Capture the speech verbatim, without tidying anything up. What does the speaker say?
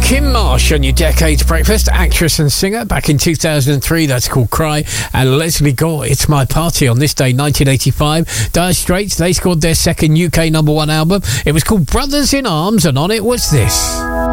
Kim Marsh on your Decades Breakfast, actress and singer. Back in two thousand three, that's called Cry. And Leslie Gore, It's My Party, on this day, nineteen eighty-five. Dire Straits, they scored their second U K number one album. It was called Brothers in Arms, and on it was this.